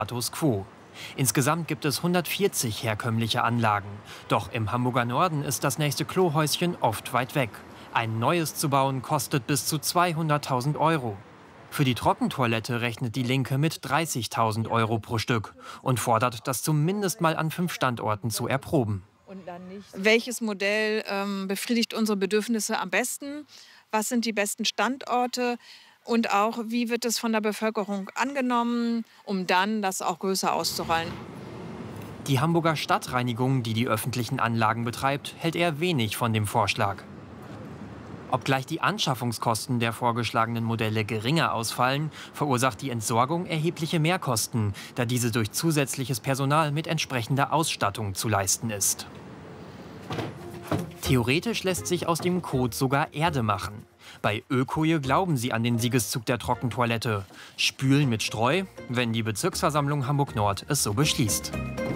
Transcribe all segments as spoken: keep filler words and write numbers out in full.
Status quo. Insgesamt gibt es hundertvierzig herkömmliche Anlagen. Doch im Hamburger Norden ist das nächste Klohäuschen oft weit weg. Ein neues zu bauen kostet bis zu zweihunderttausend Euro. Für die Trockentoilette rechnet die Linke mit dreißigtausend Euro pro Stück und fordert, das zumindest mal an fünf Standorten zu erproben. Welches Modell ähm, befriedigt unsere Bedürfnisse am besten? Was sind die besten Standorte? Und auch, wie wird es von der Bevölkerung angenommen, um dann das auch größer auszurollen? Die Hamburger Stadtreinigung, die die öffentlichen Anlagen betreibt, hält eher wenig von dem Vorschlag. Obgleich die Anschaffungskosten der vorgeschlagenen Modelle geringer ausfallen, verursacht die Entsorgung erhebliche Mehrkosten, da diese durch zusätzliches Personal mit entsprechender Ausstattung zu leisten ist. Theoretisch lässt sich aus dem Kot sogar Erde machen. Bei Ökoje glauben sie an den Siegeszug der Trockentoilette. Spülen mit Streu, wenn die Bezirksversammlung Hamburg-Nord es so beschließt.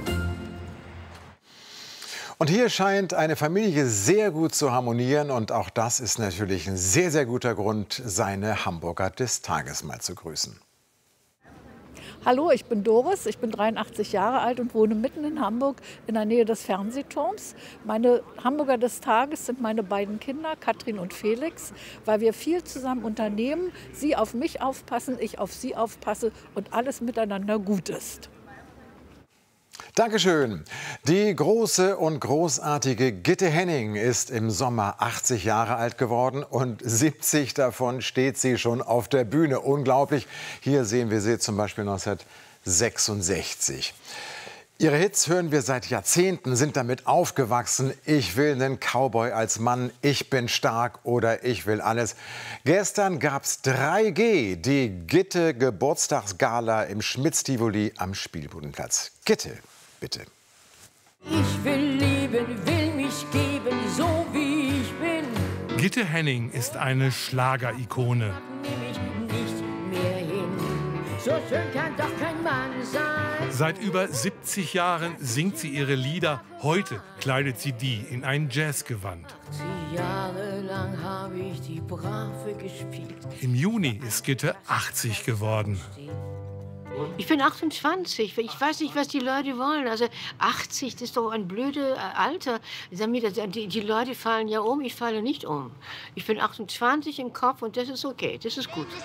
Und hier scheint eine Familie sehr gut zu harmonieren. Und auch das ist natürlich ein sehr, sehr guter Grund, seine Hamburger des Tages mal zu grüßen. Hallo, ich bin Doris, ich bin dreiundachtzig Jahre alt und wohne mitten in Hamburg in der Nähe des Fernsehturms. Meine Hamburger des Tages sind meine beiden Kinder, Katrin und Felix, weil wir viel zusammen unternehmen, sie auf mich aufpassen, ich auf sie aufpasse und alles miteinander gut ist. Dankeschön. Die große und großartige Gitte Henning ist im Sommer achtzig Jahre alt geworden und siebzig davon steht sie schon auf der Bühne. Unglaublich. Hier sehen wir sie zum Beispiel neunzehnhundertsechsundsechzig. Ihre Hits hören wir seit Jahrzehnten, sind damit aufgewachsen. Ich will einen Cowboy als Mann, ich bin stark oder ich will alles. Gestern gab's drei G, die Gitte Geburtstagsgala im Schmitz-Tivoli am Spielbudenplatz. Gitte, bitte. Ich will leben, will mich geben, so wie ich bin. Gitte Henning ist eine Schlagerikone. Nehm ich nicht mehr hin. So schön kann doch kein Mann sein. Seit über siebzig Jahren singt sie ihre Lieder. Heute kleidet sie die in ein Jazzgewand. achtzig Jahre lang habe ich die Brave gespielt. Im Juni ist Gitte achtzig geworden. Ich bin achtundzwanzig. Ich weiß nicht, was die Leute wollen. Also achtzig, das ist doch ein blödes Alter. Die, die Leute fallen ja um, ich falle nicht um. Ich bin achtundzwanzig im Kopf und das ist okay, das ist gut.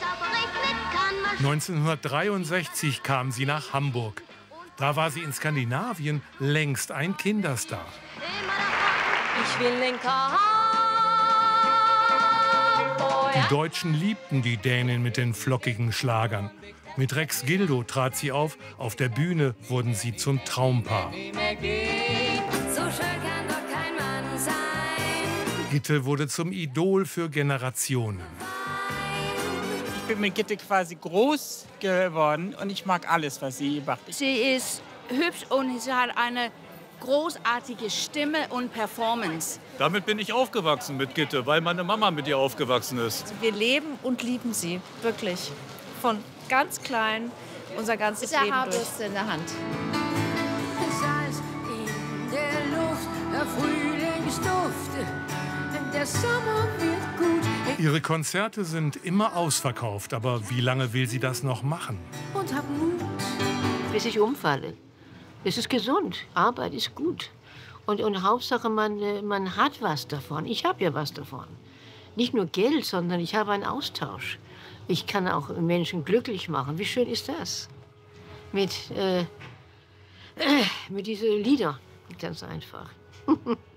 neunzehnhundertdreiundsechzig kam sie nach Hamburg. Da war sie in Skandinavien längst ein Kinderstar. Ich will den Cowboy. Die Deutschen liebten die Dänin mit den flockigen Schlagern. Mit Rex Gildo trat sie auf, auf der Bühne wurden sie zum Traumpaar. So schön kann doch kein Mann sein. Gitte wurde zum Idol für Generationen. Ich bin mit Gitte quasi groß geworden und ich mag alles, was sie macht. Sie ist hübsch und sie hat eine großartige Stimme und Performance. Damit bin ich aufgewachsen mit Gitte, weil meine Mama mit ihr aufgewachsen ist. Wir leben und lieben sie, wirklich. Von ganz klein, unser ganzes Leben durch. Haarbürste in der Hand. Salz in der Luft, der Frühlingsduft, der Sommer wird gut. Ihre Konzerte sind immer ausverkauft, aber wie lange will sie das noch machen? Und hab Mut. Bis ich umfalle. Es ist gesund, Arbeit ist gut. Und, und Hauptsache, man, man hat was davon. Ich habe ja was davon. Nicht nur Geld, sondern ich habe einen Austausch. Ich kann auch Menschen glücklich machen. Wie schön ist das? Mit, äh, äh, mit diesen Liedern. Ganz einfach.